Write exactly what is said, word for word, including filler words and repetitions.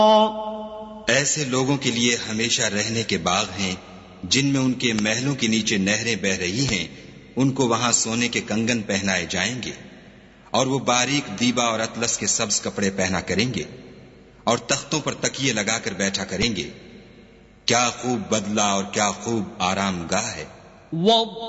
ऐसे लोगों के लिए हमेशा रहने के बाग हैं जिनमें उनके महलों के नीचे नहरें बह रही हैं। उनको वहां सोने के कंगन पहनाए जाएंगे और वो बारीक दीबा और अतलस के सब्ज कपड़े पहना करेंगे और तख्तों पर तकिए लगाकर बैठा करेंगे। क्या खूब बदला और क्या खूब आरामगाह है।